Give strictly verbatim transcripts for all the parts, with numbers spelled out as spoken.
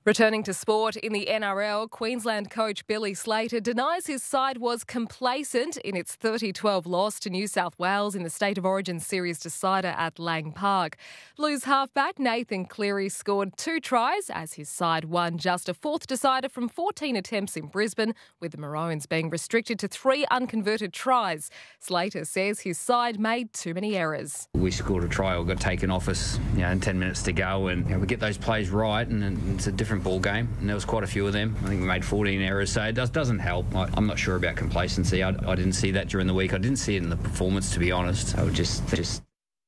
Returning to sport in the N R L, Queensland coach Billy Slater denies his side was complacent in its thirty twelve loss to New South Wales in the State of Origin Series decider at Lang Park. Blues halfback Nathan Cleary scored two tries as his side won just a fourth decider from fourteen attempts in Brisbane, with the Maroons being restricted to three unconverted tries. Slater says his side made too many errors. We scored a try or got taken off us, you know, in ten minutes to go, and you know, we get those plays right, and, and it's a different ball game, and there was quite a few of them. I think we made fourteen errors, so it does, doesn't help. I, I'm not sure about complacency. I, I didn't see that during the week. I didn't see it in the performance, to be honest. I would just just.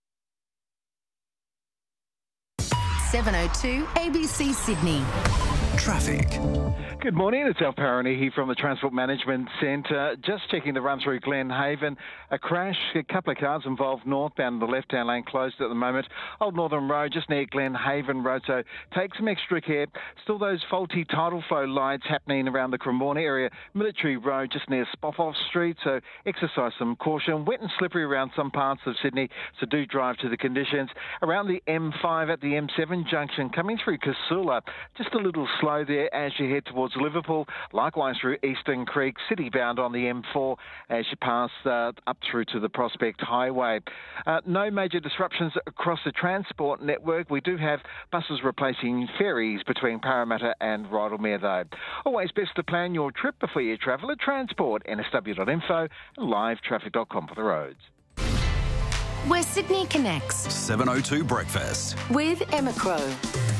seven oh two A B C Sydney. Traffic. Good morning, it's Al Parani here from the Transport Management Centre. Just checking the run through Glen Haven. A crash, a couple of cars involved northbound, the left-hand lane closed at the moment. Old Northern Road, just near Glen Haven Road, so take some extra care. Still those faulty tidal flow lights happening around the Cremorne area. Military Road, just near Spofford Street, so exercise some caution. Wet and slippery around some parts of Sydney, so do drive to the conditions. Around the M five at the M seven junction, coming through Casula, just a little slow there as you head towards Liverpool. Likewise through Eastern Creek, city bound on the M four as you pass uh, up through to the Prospect Highway. Uh, no major disruptions across the transport network. We do have buses replacing ferries between Parramatta and Rydalmere though. Always best to plan your trip before you travel at Transport, N S W dot info and live traffic dot com for the roads. Where Sydney connects. seven oh two Breakfast. With Emma Crow.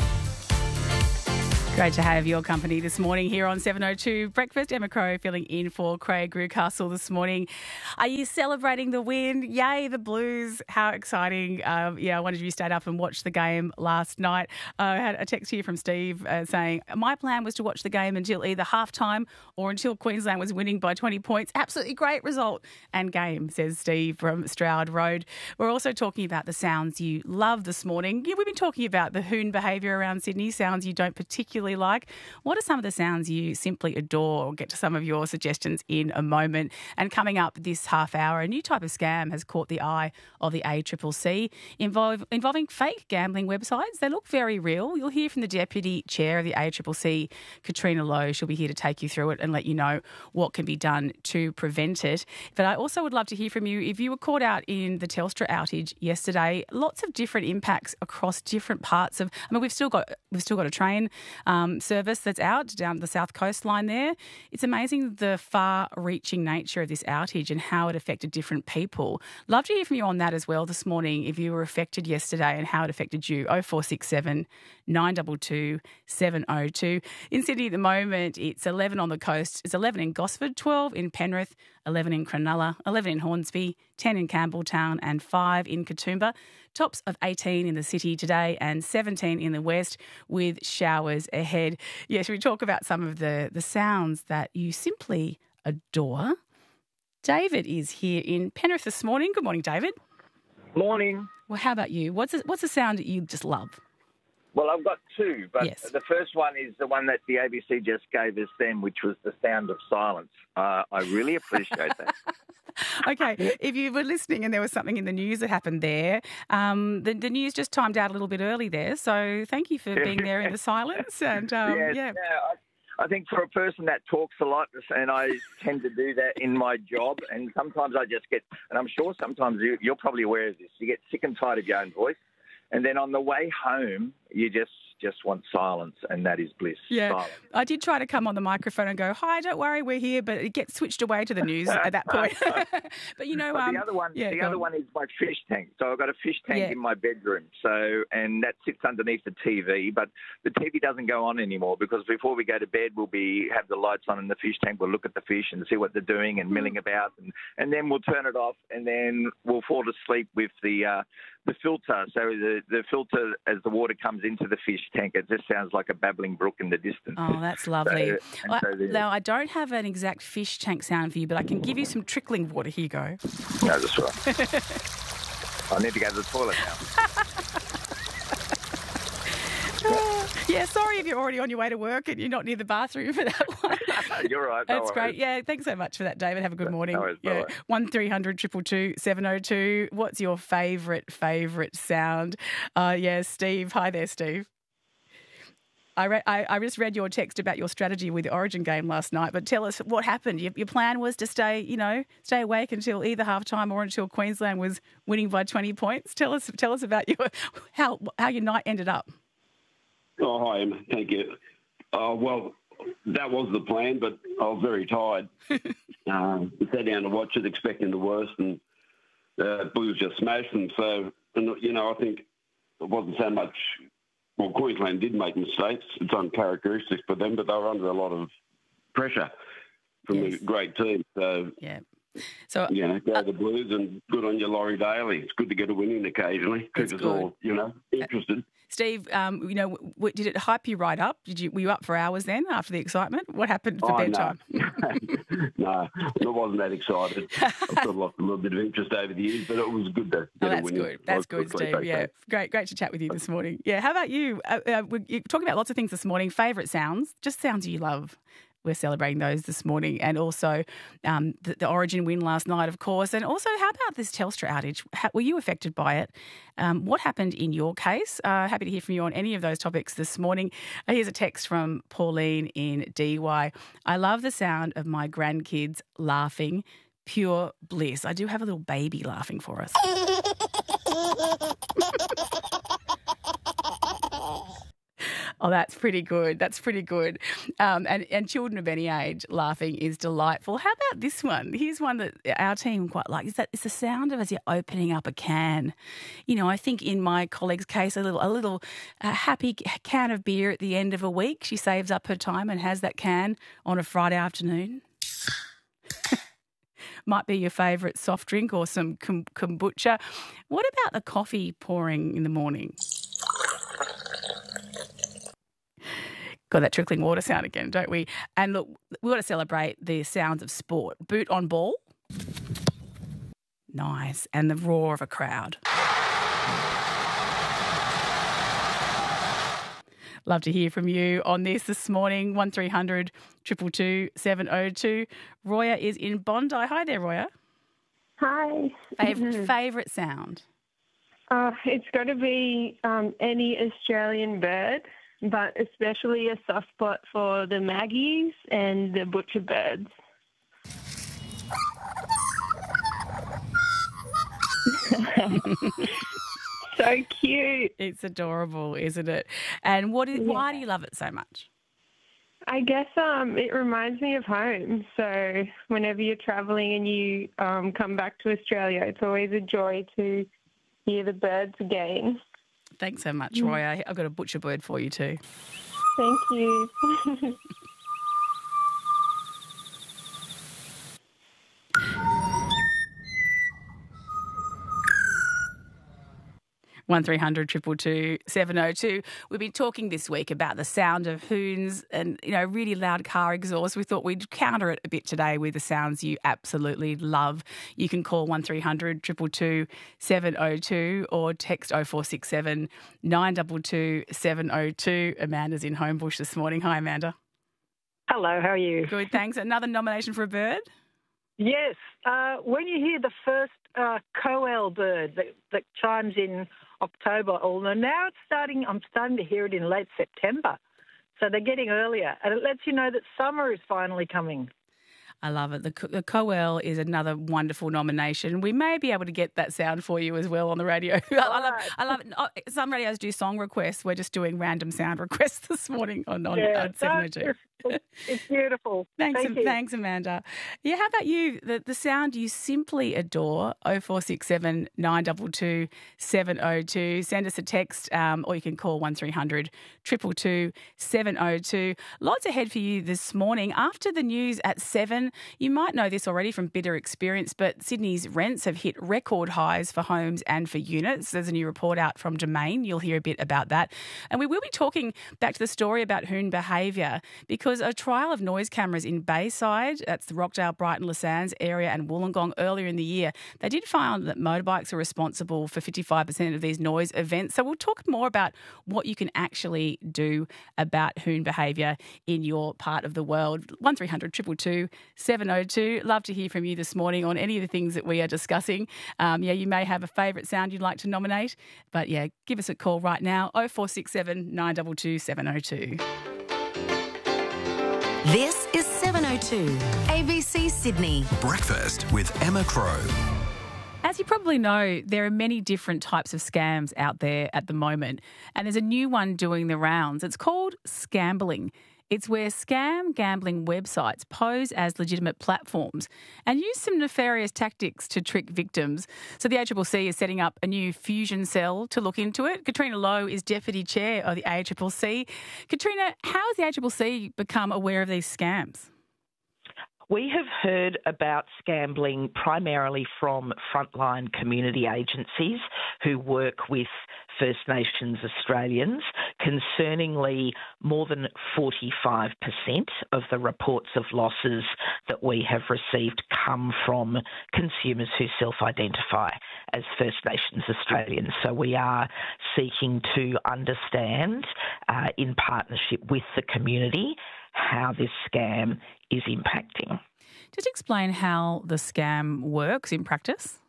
Great to have your company this morning here on seven oh two Breakfast. Emma Crow filling in for Craig Newcastle this morning. Are you celebrating the win? Yay, the Blues. How exciting. Um, yeah, I wondered if you stayed up and watched the game last night. Uh, I had a text here from Steve uh, saying, my plan was to watch the game until either halftime or until Queensland was winning by twenty points. Absolutely great result and game, says Steve from Stroud Road. We're also talking about the sounds you love this morning. Yeah, we've been talking about the hoon behaviour around Sydney, sounds you don't particularly like. What are some of the sounds you simply adore? We'll get to some of your suggestions in a moment. And coming up this half hour, a new type of scam has caught the eye of the A C C C involve, involving fake gambling websites. They look very real. You'll hear from the Deputy Chair of the A C C C, Katrina Lowe. She'll be here to take you through it and let you know what can be done to prevent it. But I also would love to hear from you if you were caught out in the Telstra outage yesterday. Lots of different impacts across different parts of. I mean, we've still got we've still got a train Um, service that's out down the south coastline there. It's amazing the far-reaching nature of this outage and how it affected different people. Love to hear from you on that as well this morning, if you were affected yesterday and how it affected you. oh four six seven, nine two two, seven oh two. In Sydney at the moment, it's eleven on the coast. It's eleven in Gosford, twelve in Penrith, eleven in Cronulla, eleven in Hornsby, ten in Campbelltown and five in Katoomba. Tops of eighteen in the city today and seventeen in the west with showers ahead. Yes, we talk about some of the, the sounds that you simply adore. David is here in Penrith this morning. Good morning, David. Morning. Well, how about you? What's a, what's a sound that you just love? Well, I've got two, but Yes. the first one is the one that the A B C just gave us then, which was the sound of silence. Uh, I really appreciate that. Okay, if you were listening and there was something in the news that happened there, um, the, the news just timed out a little bit early there. So thank you for being there in the silence. And um, yes, yeah. yeah, I, I think for a person that talks a lot, and I tend to do that in my job, and sometimes I just get, and I'm sure sometimes you, you're probably aware of this, you get sick and tired of your own voice. And then on the way home, you just just want silence, and that is bliss. Yeah, silence. I did try to come on the microphone and go, hi, don't worry, we're here, but it gets switched away to the news at that point. But, you know... But um, the other one, yeah, the other on. one is my fish tank. So I've got a fish tank Yeah. in my bedroom, so and that sits underneath the T V, but the T V doesn't go on anymore because before we go to bed, we'll be have the lights on in the fish tank. We'll look at the fish and see what they're doing and milling about, and, and then we'll turn it off, and then we'll fall asleep with the... Uh, The filter, so the, the filter, as the water comes into the fish tank, it just sounds like a babbling brook in the distance. Oh, that's lovely. So, Well, so the, now, I don't have an exact fish tank sound for you, but I can give you some trickling water. Here you go. no, that's right. I need to go to the toilet now. Yeah, sorry if you're already on your way to work and you're not near the bathroom for that one. You're right. That's no great. worries. Yeah, thanks so much for that, David. Have a good morning. No worries, yeah, bye-bye. one three hundred two two two seven oh two. What's your favourite favourite sound? Uh, yeah, Steve. Hi there, Steve. I, re- I I just read your text about your strategy with the Origin game last night, but tell us what happened. Your, your plan was to stay, you know, stay awake until either half time or until Queensland was winning by twenty points. Tell us tell us about your how how your night ended up. Oh, hi, Emma. Thank you. Uh, well, that was the plan, but I was very tired. um, sat down to watch it, expecting the worst, and uh, Blues just smashed them. So, and, you know, I think it wasn't so much. Well, Queensland did make mistakes. It's uncharacteristic for them, but they were under a lot of pressure from Yes. a great team. So, Yeah. So you know, go uh, the Blues, and good on you, Laurie Daly. It's good to get a win in occasionally. It's Keep us good. all, you know, interested. Steve, um, you know, w- w- did it hype you right up? Did you were you up for hours then after the excitement? What happened for Oh, bedtime? No. no, I wasn't that excited. I've sort of lost a little bit of interest over the years, but it was good to get Oh, a that's win. good. It That's was good, to Steve. take Yeah, that. great, great to chat with you this morning. Yeah, how about you? Uh, uh, we're you're talking about lots of things this morning. Favourite sounds, just sounds you love. We're celebrating those this morning, and also um, the, the Origin win last night, of course. And also, how about this Telstra outage? How, were you affected by it? Um, what happened in your case? Uh, happy to hear from you on any of those topics this morning. Uh, here's a text from Pauline in D Y. I love the sound of my grandkids laughing. Pure bliss. I do have a little baby laughing for us. Oh, that's pretty good. That's pretty good. Um, and, and children of any age laughing is delightful. How about this one? Here's one that our team quite like. Is that it's the sound of as you're opening up a can. You know, I think in my colleague's case, a little a little uh, happy can of beer at the end of a week. She saves up her time and has that can on a Friday afternoon. Might be your favourite soft drink or some kom- kombucha. What about the coffee pouring in the morning? Got that trickling water sound again, don't we? And look, we've got to celebrate the sounds of sport. Boot on ball. Nice. And the roar of a crowd. Love to hear from you on this this morning. one three hundred two two two seven oh two. Roya is in Bondi. Hi there, Roya. Hi. Favourite, favourite sound? Uh, it's got to be um, any Australian bird, but especially a soft spot for the maggies and the butcher birds. So cute. It's adorable, isn't it? And what is, Yeah. why do you love it so much? I guess um, it reminds me of home. So whenever you're travelling and you um, come back to Australia, it's always a joy to hear the birds again. Thanks so much, Roya. I've got a butcher bird for you too. Thank you. one three hundred two two two seven oh two. We've been talking this week about the sound of hoons and, you know, really loud car exhaust. We thought we'd counter it a bit today with the sounds you absolutely love. You can call one three hundred two two two seven oh two or text oh four six seven nine two two seven oh two. Amanda's in Homebush this morning. Hi, Amanda. Hello, how are you? Good, thanks. Another nomination for a bird? Yes. Uh, when you hear the first uh, Coel bird that, that chimes in October, although now it's starting, I'm starting to hear it in late September. So they're getting earlier. And it lets you know that summer is finally coming. I love it. The, the Coel is another wonderful nomination. We may be able to get that sound for you as well on the radio. I, I love, I love it. Oh, some radios do song requests. We're just doing random sound requests this morning on, on Yeah, seven oh two. It's, it's beautiful. Thanks, Thank you. thanks, Amanda. Yeah, how about you? The the sound you simply adore. Oh four six seven nine two two seven oh two. Send us a text, um, or you can call one three hundred two two two seven oh two. Lots ahead for you this morning. After the news at seven, you might know this already from bitter experience, but Sydney's rents have hit record highs for homes and for units. There's a new report out from Domain. You'll hear a bit about that, and we will be talking back to the story about hoon behaviour because. because a trial of noise cameras in Bayside, that's the Rockdale, Brighton, Lassans area and Wollongong earlier in the year, they did find that motorbikes are responsible for fifty-five percent of these noise events. So we'll talk more about what you can actually do about hoon behaviour in your part of the world. one three hundred two two two seven oh two. Love to hear from you this morning on any of the things that we are discussing. Um, yeah, you may have a favourite sound you'd like to nominate, but yeah, give us a call right now, oh four six seven nine two two seven oh two. This is seven oh two A B C Sydney. Breakfast with Emma Crow. As you probably know, there are many different types of scams out there at the moment, and there's a new one doing the rounds. It's called scambling. It's where scam gambling websites pose as legitimate platforms and use some nefarious tactics to trick victims. So the A C C C is setting up a new fusion cell to look into it. Katrina Lowe is Deputy Chair of the A C C C. Katrina, how has the A C C C become aware of these scams? We have heard about scambling primarily from frontline community agencies who work with First Nations Australians. Concerningly, more than forty-five percent of the reports of losses that we have received come from consumers who self-identify as First Nations Australians. So we are seeking to understand, uh, in partnership with the community, how this scam is impacting. Just explain how the scam works in practice.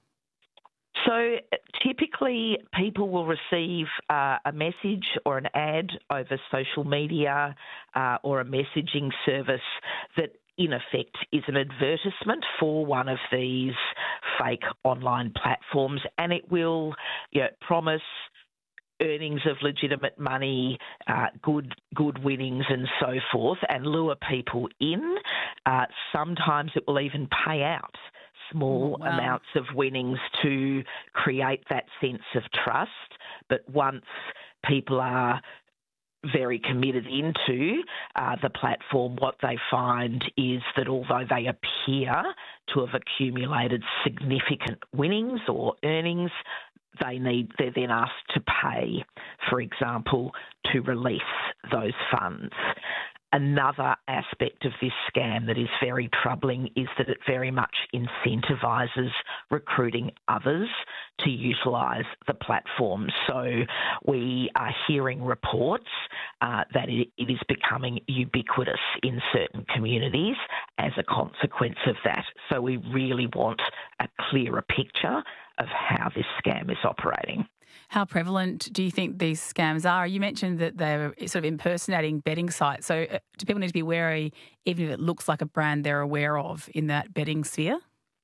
So typically people will receive uh, a message or an ad over social media uh, or a messaging service that in effect is an advertisement for one of these fake online platforms, and it will, you know, promise earnings of legitimate money, uh, good good winnings and so forth, and lure people in. Uh, sometimes it will even pay out small oh, wow. amounts of winnings to create that sense of trust. But once people are very committed into uh, the platform, what they find is that although they appear to have accumulated significant winnings or earnings, they need, they're then asked to pay, for example, to release those funds. Another aspect of this scam that is very troubling is that it very much incentivises recruiting others to utilise the platform. So we are hearing reports uh, that it, it is becoming ubiquitous in certain communities as a consequence of that. So we really want a clearer picture of how this scam is operating. How prevalent do you think these scams are? You mentioned that they're sort of impersonating betting sites. So uh, do people need to be wary even if it looks like a brand they're aware of in that betting sphere?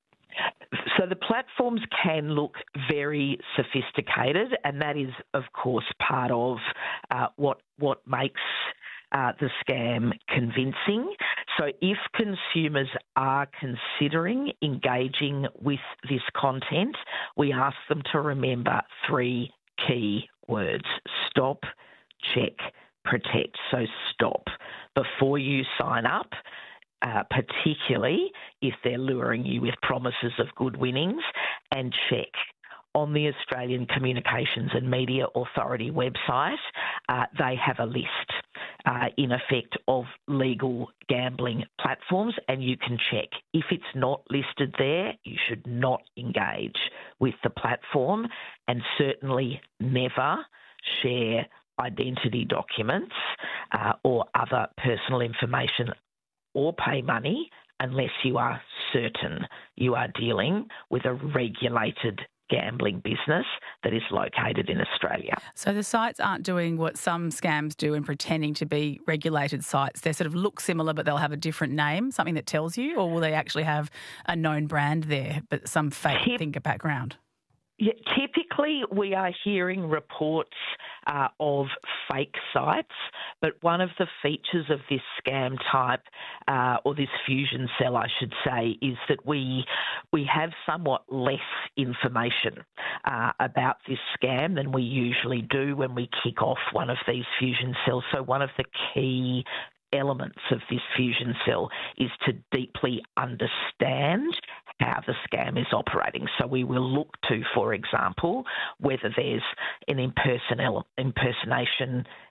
So the platforms can look very sophisticated, and that is, of course, part of uh, what what makes uh, the scam convincing. So if consumers are considering engaging with this content, we ask them to remember three key words: stop, check, protect. So stop before you sign up, uh, particularly if they're luring you with promises of good winnings, and check. On the Australian Communications and Media Authority website, uh, they have a list, uh, in effect, of legal gambling platforms, and you can check. If it's not listed there, you should not engage with the platform, and certainly never share identity documents uh, or other personal information or pay money unless you are certain you are dealing with a regulated gambling business that is located in Australia. So the sites aren't doing what some scams do and pretending to be regulated sites. They sort of look similar, but they'll have a different name, something that tells you, or will they actually have a known brand there, but some fake Tip- thinker background? Yeah, typically we are hearing reports uh, of fake sites, but one of the features of this scam type, uh, or this fusion cell, I should say, is that we we have somewhat less information uh, about this scam than we usually do when we kick off one of these fusion cells. So one of the key elements of this fusion cell is to deeply understand how the scam is operating. So we will look to, for example, whether there's an impersonal, impersonation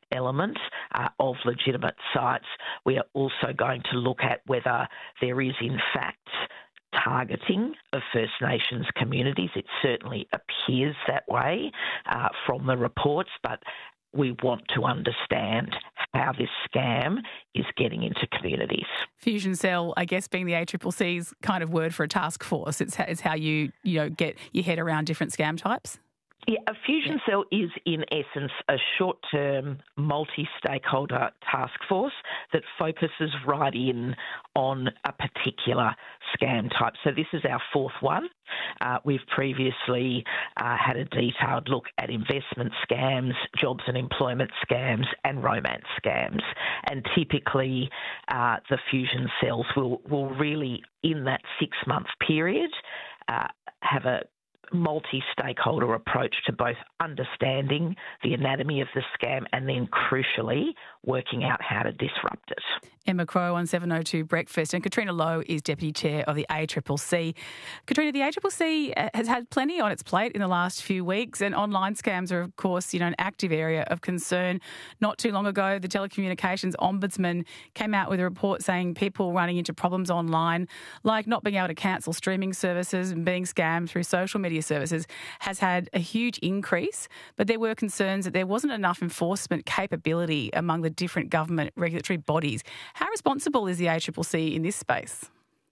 element uh, of legitimate sites. We are also going to look at whether there is, in fact, targeting of First Nations communities. It certainly appears that way uh, from the reports, but we want to understand how this scam is getting into communities. Fusion Cell, I guess, being the A C C C's kind of word for a task force. It's, it's how you, you know, get your head around different scam types. Yeah, a Fusion Cell is, in essence, a short-term, multi-stakeholder task force that focuses right in on a particular scam type. So this is our fourth one. Uh, we've previously uh, had a detailed look at investment scams, jobs and employment scams, and romance scams. And typically, uh, the Fusion Cells will, will really, in that six-month period, uh, have a multi-stakeholder approach to both understanding the anatomy of the scam and then, crucially, working out how to disrupt it. Emma Crow on seven oh two Breakfast, and Katrina Lowe is Deputy Chair of the A C C C. Katrina, the A C C C has had plenty on its plate in the last few weeks, and online scams are, of course, you know, an active area of concern. Not too long ago, the Telecommunications Ombudsman came out with a report saying people running into problems online, like not being able to cancel streaming services and being scammed through social media services, has had a huge increase, but there were concerns that there wasn't enough enforcement capability among the different government regulatory bodies. How responsible is the A C C C in this space?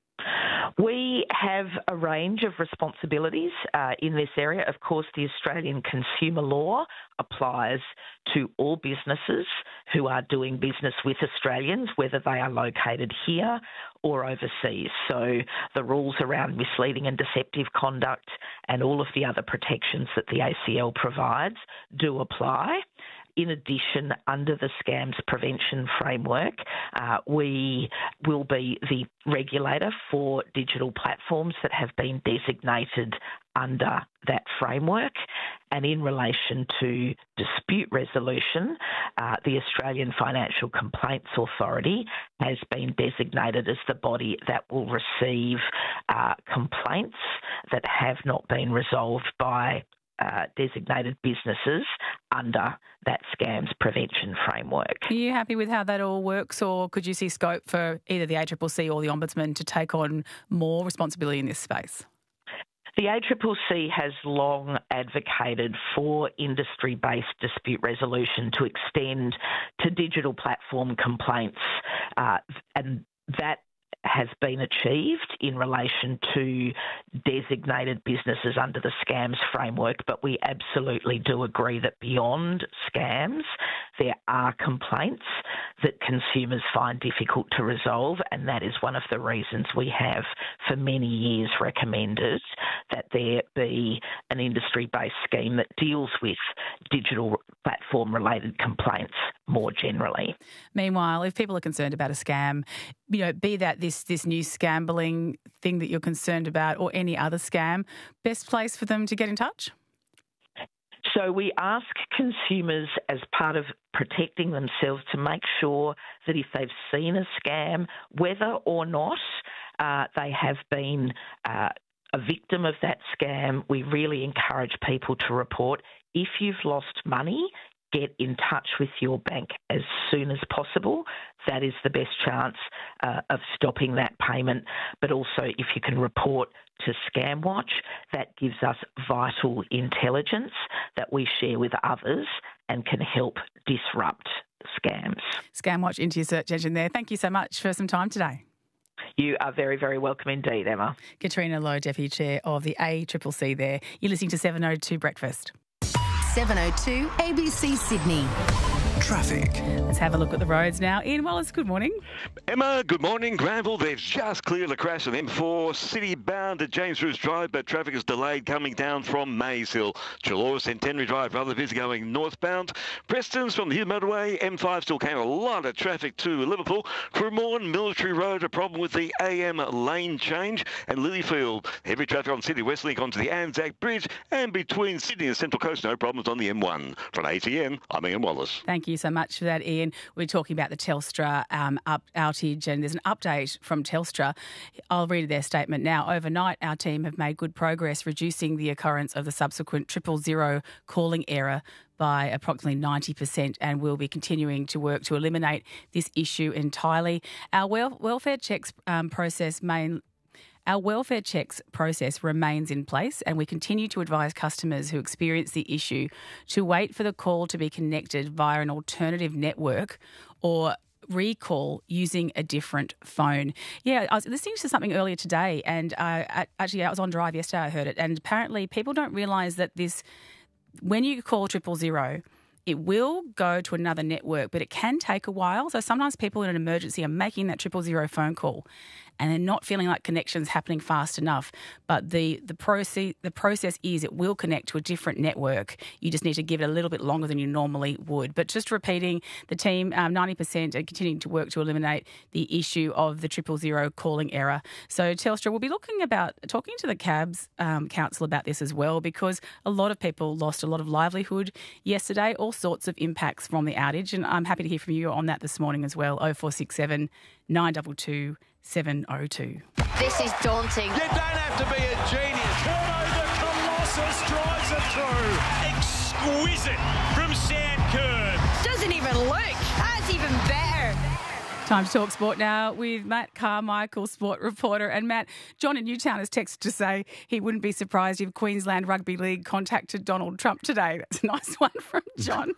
We have a range of responsibilities uh, in this area. Of course, the Australian consumer law applies to all businesses who are doing business with Australians, whether they are located here or overseas. So the rules around misleading and deceptive conduct and all of the other protections that the A C L provides do apply. In addition, under the Scams Prevention Framework, uh, we will be the regulator for digital platforms that have been designated under that framework. And in relation to dispute resolution, uh, the Australian Financial Complaints Authority has been designated as the body that will receive uh, complaints that have not been resolved by Uh, designated businesses under that scams prevention framework. Are you happy with how that all works, or could you see scope for either the A C C C or the Ombudsman to take on more responsibility in this space? The A C C C has long advocated for industry-based dispute resolution to extend to digital platform complaints, uh, and that has been achieved in relation to designated businesses under the scams framework, but we absolutely do agree that beyond scams, there are complaints that consumers find difficult to resolve, and that is one of the reasons we have for many years recommended that there be an industry-based scheme that deals with digital platform-related complaints more generally. Meanwhile, if people are concerned about a scam, you know, be that this this new scambling thing that you're concerned about or any other scam, best place for them to get in touch? So we ask consumers, as part of protecting themselves, to make sure that if they've seen a scam, whether or not uh, they have been uh, a victim of that scam, we really encourage people to report. If you've lost money, get in touch with your bank as soon as possible. That is the best chance uh, of stopping that payment. But also, if you can report to ScamWatch, that gives us vital intelligence that we share with others and can help disrupt scams. ScamWatch into your search engine there. Thank you so much for some time today. You are very, very welcome indeed, Emma. Katrina Lowe, Deputy Chair of the A C C C there. You're listening to seven oh two Breakfast. seven oh two A B C Sydney. Traffic. Let's have a look at the roads now. Ian Wallace, good morning. Emma, good morning. Granville, they've just cleared a crash on M four, city bound at James Roos Drive, but traffic is delayed coming down from Mays Hill. Chullora Centenary Drive, rather busy going northbound. Preston's from the Hume Motorway, M five still carrying a lot of traffic to Liverpool. Cremorne, Military Road, a problem with the A M lane change. And Lilyfield, heavy traffic on City Westlink onto the Anzac Bridge, and between Sydney and Central Coast, no problems on the M one. From A T N, I'm Ian Wallace. Thank you. you so much for that, Ian. We're talking about the Telstra um, up outage, and there's an update from Telstra. I'll read their statement now. Overnight, our team have made good progress reducing the occurrence of the subsequent triple zero calling error by approximately ninety percent, and we'll be continuing to work to eliminate this issue entirely. Our wel- welfare checks um, process main Our welfare checks process remains in place, and we continue to advise customers who experience the issue to wait for the call to be connected via an alternative network or recall using a different phone. Yeah, I was listening to something earlier today, and uh, actually I was on Drive yesterday, I heard it, and apparently people don't realise that this, when you call triple zero, it will go to another network, but it can take a while. So sometimes people in an emergency are making that triple zero phone call and they're not feeling like connection's happening fast enough. But the the process the process is it will connect to a different network. You just need to give it a little bit longer than you normally would. But just repeating, the team, um, ninety percent are continuing to work to eliminate the issue of the triple zero calling error. So Telstra will be looking about talking to the Cabs um, Council about this as well, because a lot of people lost a lot of livelihood yesterday, all sorts of impacts from the outage. And I'm happy to hear from you on that this morning as well. oh four six seven, nine two two, seven oh two. This is daunting. You don't have to be a genius. Turbo the Colossus drives it through. Exquisite from Sandkirk. Doesn't even look. That's even better. Time to talk sport now with Matt Carmichael, sport reporter. And Matt, John in Newtown has texted to say he wouldn't be surprised if Queensland Rugby League contacted Donald Trump today. That's a nice one from John.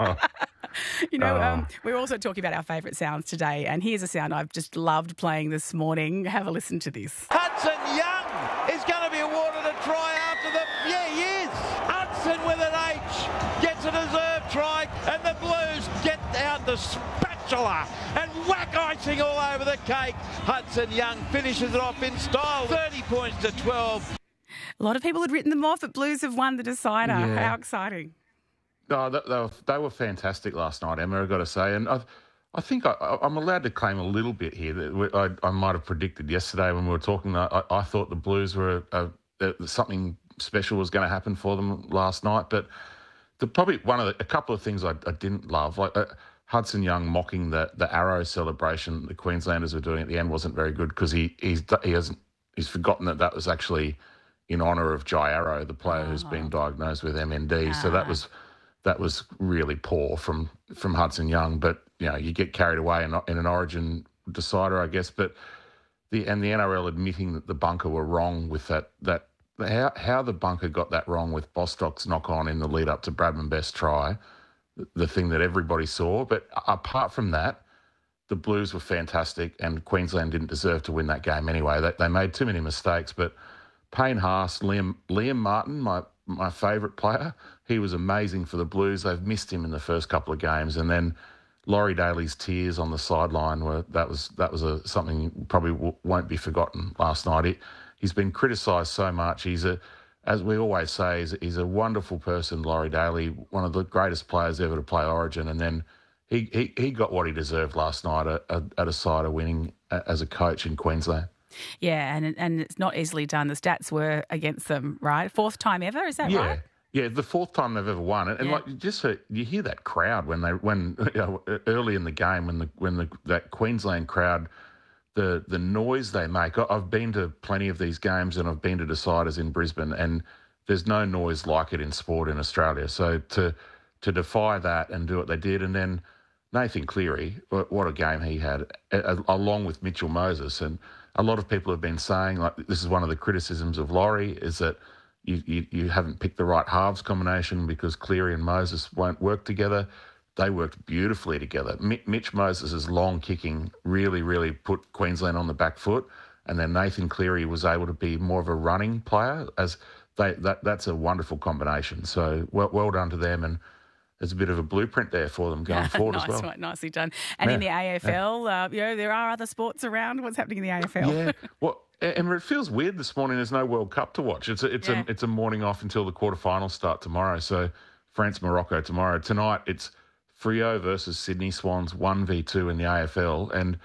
You know, um, we're also talking about our favourite sounds today, and here's a sound I've just loved playing this morning. Have a listen to this. Hudson Young is going to be awarded a try after the... Yeah, he is. Hudson with an H gets a deserved try, and the Blues get out the spatula and whack icing all over the cake. Hudson Young finishes it off in style, thirty points to twelve. A lot of people had written them off, but Blues have won the decider. Yeah. How exciting. No, they, they, were, they were fantastic last night, Emma, I've got to say. And I, I think I, I'm allowed to claim a little bit here that I, I might have predicted yesterday when we were talking. I, I thought the Blues were a, a, something special was going to happen for them last night. But the, probably one of the, a couple of things I, I didn't love, like uh, Hudson Young mocking the the arrow celebration the Queenslanders were doing at the end wasn't very good, because he he's he hasn't he's forgotten that that was actually in honour of Jai Arrow, the player oh. who's been diagnosed with M N D. Ah. So that was. That was really poor from, from Hudson Young, but you know you get carried away in, in an Origin decider, I guess. But the and the N R L admitting that the bunker were wrong with that that how how the bunker got that wrong with Bostock's knock on in the lead up to Bradman Best's try, the thing that everybody saw. But apart from that, the Blues were fantastic, and Queensland didn't deserve to win that game anyway. They they made too many mistakes, but Payne Haas, Liam Liam Martin, my my favourite player. He was amazing for the Blues. They've missed him in the first couple of games, and then Laurie Daly's tears on the sideline were that was that was a something probably w- won't be forgotten last night. He, he's been criticised so much. He's a, as we always say, he's, he's a wonderful person. Laurie Daly, one of the greatest players ever to play Origin, and then he he, he got what he deserved last night at, at, at a side of winning as a coach in Queensland. Yeah, and and it's not easily done. The stats were against them, right? Fourth time ever, is that yeah. right? Yeah, the fourth time they've ever won, and, and yeah. like you just heard, you hear that crowd when they when you know, early in the game when the when the that Queensland crowd, the the noise they make. I've been to plenty of these games, and I've been to deciders in Brisbane, and there's no noise like it in sport in Australia. So to to defy that and do what they did, and then Nathan Cleary, what a game he had, along with Mitchell Moses. And a lot of people have been saying, like, this is one of the criticisms of Laurie, is that you, you, you haven't picked the right halves combination because Cleary and Moses won't work together. They worked beautifully together. Mitch Moses' long kicking really, really put Queensland on the back foot. And then Nathan Cleary was able to be more of a running player. As they that That's a wonderful combination. So well, well done to them. And there's a bit of a blueprint there for them going forward nice, as well. Nicely done. And yeah, in the A F L, yeah. uh, you know, there are other sports around. What's happening in the A F L? Yeah, well, Emma, it feels weird this morning. There's no World Cup to watch. It's a, it's yeah. a it's a morning off until the quarterfinals start tomorrow. So France Morocco tomorrow. Tonight it's Freo versus Sydney Swans one v two in the A F L, and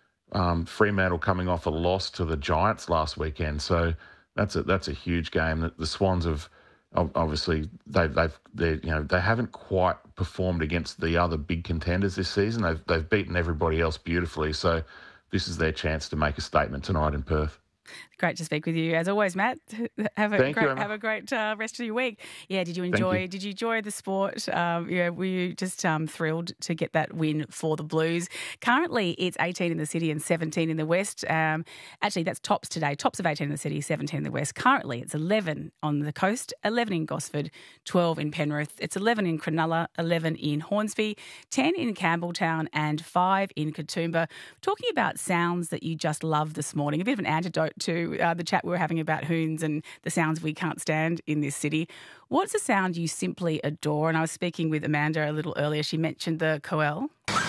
um, Fremantle coming off a loss to the Giants last weekend. So that's a that's a huge game. That the Swans have obviously they've they've they you know they haven't quite performed against the other big contenders this season. They've they've beaten everybody else beautifully. So this is their chance to make a statement tonight in Perth. Great to speak with you as always, Matt. Have a Thank great you, Emma. have a great uh, rest of your week. Yeah, did you enjoy? you. Did you enjoy the sport? Um, yeah, were you just um, thrilled to get that win for the Blues? Currently, it's eighteen in the city and seventeen in the west. Um, actually, that's tops today. Tops of eighteen in the city, seventeen in the west. Currently, it's eleven on the coast, eleven in Gosford, twelve in Penrith. It's eleven in Cronulla, eleven in Hornsby, ten in Campbelltown, and five in Katoomba. Talking about sounds that you just love this morning. A bit of an antidote to uh, the chat we were having about hoons and the sounds we can't stand in this city. What's a sound you simply adore? And I was speaking with Amanda a little earlier. She mentioned the koel.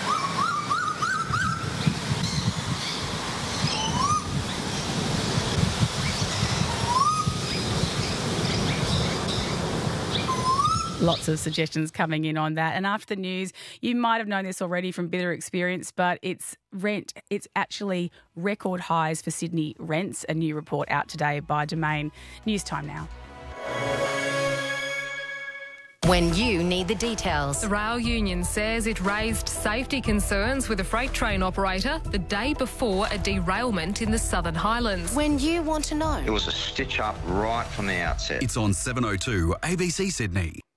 Lots of suggestions coming in on that. And after the news, you might have known this already from bitter experience, but it's rent. It's actually record highs for Sydney rents. A new report out today by Domain. News time now. When you need the details. The rail union says it raised safety concerns with a freight train operator the day before a derailment in the Southern Highlands. When you want to know. It was a stitch up right from the outset. It's on seven oh two A B C Sydney.